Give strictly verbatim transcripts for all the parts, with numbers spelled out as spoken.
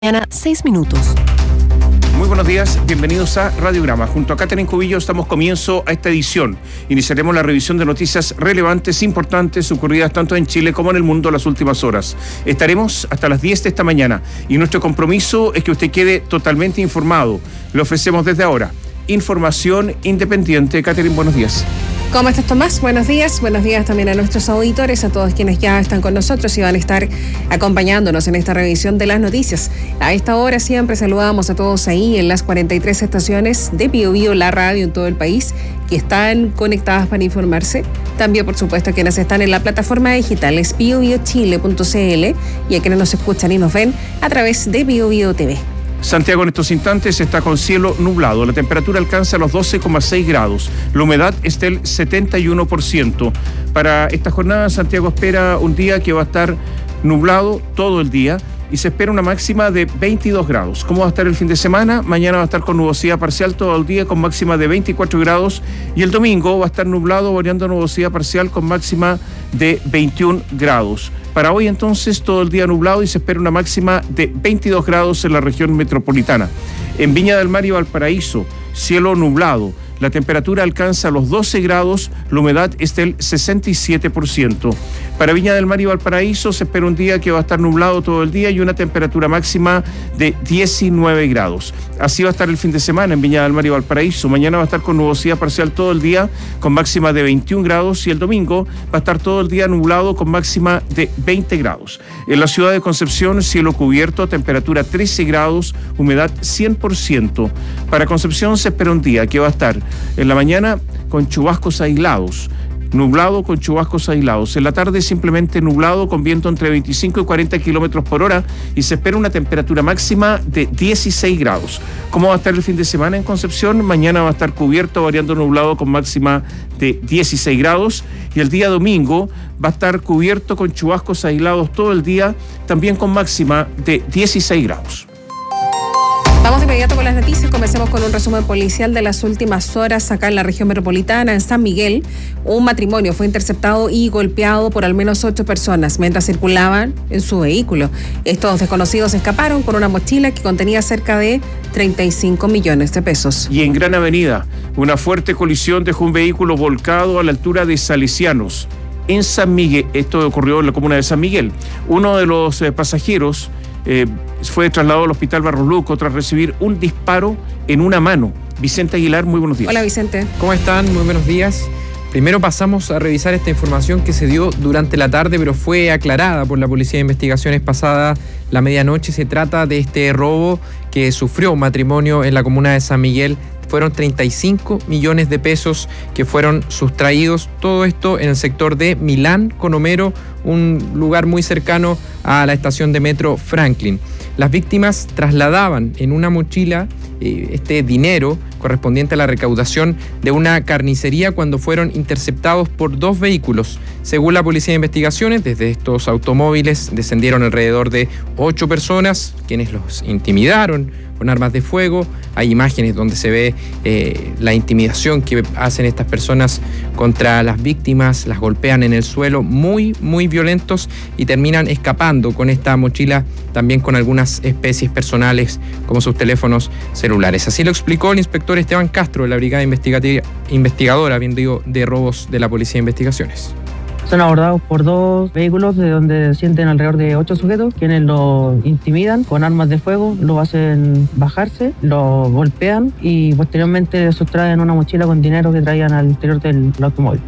Mañana, seis minutos. Muy buenos días, bienvenidos a Radiograma. Junto a Catherine Cubillo estamos comienzo a esta edición. Iniciaremos la revisión de noticias relevantes, importantes, ocurridas tanto en Chile como en el mundo en las últimas horas. Estaremos hasta las diez de esta mañana y nuestro compromiso es que usted quede totalmente informado. Le ofrecemos desde ahora información independiente. Catherine, buenos días. ¿Cómo estás, Tomás? Buenos días. Buenos días también a nuestros auditores, a todos quienes ya están con nosotros y van a estar acompañándonos en esta revisión de las noticias. A esta hora siempre saludamos a todos ahí en las cuarenta y tres estaciones de Bio Bio, la radio en todo el país, que están conectadas para informarse. También, por supuesto, a quienes están en la plataforma digital es bio bio chile punto c l y a quienes nos escuchan y nos ven a través de Bio Bio T V. Santiago en estos instantes está con cielo nublado. La temperatura alcanza los doce coma seis grados. La humedad es del setenta y uno por ciento. Para esta jornada, Santiago espera un día que va a estar nublado todo el día y se espera una máxima de veintidós grados. ¿Cómo va a estar el fin de semana? Mañana va a estar con nubosidad parcial todo el día con máxima de veinticuatro grados y el domingo va a estar nublado variando nubosidad parcial con máxima de veintiún grados. Para hoy entonces todo el día nublado y se espera una máxima de veintidós grados en la región metropolitana. En Viña del Mar y Valparaíso, cielo nublado. La temperatura alcanza los doce grados, la humedad es del sesenta y siete por ciento. Para Viña del Mar y Valparaíso se espera un día que va a estar nublado todo el día y una temperatura máxima de diecinueve grados. Así va a estar el fin de semana en Viña del Mar y Valparaíso. Mañana va a estar con nubosidad parcial todo el día con máxima de veintiún grados y el domingo va a estar todo el día nublado con máxima de veinte grados. En la ciudad de Concepción, cielo cubierto, temperatura trece grados, humedad cien por ciento. Para Concepción se espera un día que va a estar en la mañana con chubascos aislados, nublado con chubascos aislados. En la tarde simplemente nublado con viento entre veinticinco y cuarenta kilómetros por hora y se espera una temperatura máxima de dieciséis grados. ¿Cómo va a estar el fin de semana en Concepción? Mañana va a estar cubierto, variando nublado con máxima de dieciséis grados y el día domingo va a estar cubierto con chubascos aislados todo el día, también con máxima de dieciséis grados. Vamos de inmediato con las noticias. Comencemos con un resumen policial de las últimas horas acá en la región metropolitana. En San Miguel, un matrimonio fue interceptado y golpeado por al menos ocho personas mientras circulaban en su vehículo. Estos desconocidos escaparon con una mochila que contenía cerca de treinta y cinco millones de pesos. Y en Gran Avenida, una fuerte colisión dejó un vehículo volcado a la altura de Salesianos, en San Miguel. Esto ocurrió en la comuna de San Miguel. Uno de los eh, pasajeros Eh, fue trasladado al hospital Barros Luco tras recibir un disparo en una mano. Vicente Aguilar, muy buenos días. Hola, Vicente. ¿Cómo están? Muy buenos días. Primero pasamos a revisar esta información que se dio durante la tarde, pero fue aclarada por la Policía de Investigaciones pasada la medianoche. Se trata de este robo que sufrió un matrimonio en la comuna de San Miguel. Fueron treinta y cinco millones de pesos que fueron sustraídos. Todo esto en el sector de Milán con Homero, un lugar muy cercano a la estación de metro Franklin. Las víctimas trasladaban en una mochila eh, este dinero correspondiente a la recaudación de una carnicería cuando fueron interceptados por dos vehículos. Según la Policía de Investigaciones, desde estos automóviles descendieron alrededor de ocho personas, quienes los intimidaron con armas de fuego. Hay imágenes donde se ve eh, la intimidación que hacen estas personas contra las víctimas, las golpean en el suelo, muy, muy violentos, y terminan escapando con esta mochila, también con algunas especies personales como sus teléfonos celulares. Así lo explicó el inspector Esteban Castro de la Brigada Investigativa, Investigadora bien digo, de Robos de la Policía de Investigaciones. Son abordados por dos vehículos de donde sienten alrededor de ocho sujetos, quienes lo intimidan con armas de fuego, lo hacen bajarse, lo golpean y posteriormente sustraen una mochila con dinero que traían al interior del, del automóvil.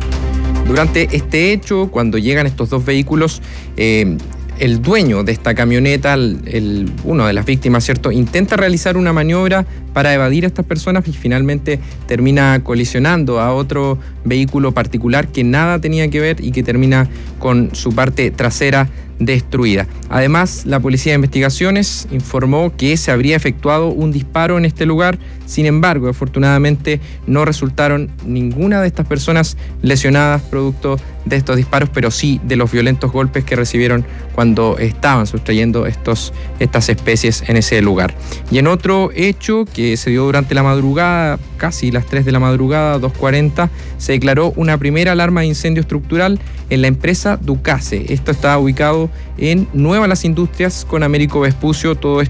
Durante este hecho, cuando llegan estos dos vehículos, eh, el dueño de esta camioneta, el, el, uno de las víctimas, ¿cierto?, intenta realizar una maniobra para evadir a estas personas y finalmente termina colisionando a otro vehículo particular que nada tenía que ver y que termina con su parte trasera destruida. Además, la Policía de Investigaciones informó que se habría efectuado un disparo en este lugar Sin embargo, afortunadamente no resultaron ninguna de estas personas lesionadas producto de estos disparos, pero sí de los violentos golpes que recibieron cuando estaban sustrayendo estos, estas especies en ese lugar. Y en otro hecho que se dio durante la madrugada, casi las tres de la madrugada, dos cuarenta, se declaró una primera alarma de incendio estructural en la empresa Ducase. Esto está ubicado en Nueva Las Industrias con Américo Vespucio. Todo esto